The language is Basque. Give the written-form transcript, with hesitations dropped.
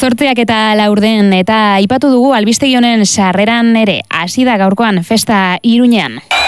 Zortziak eta laurden eta aipatu dugu albistegi honen sarreran ere hasi da gaurkoan festa Iruñean.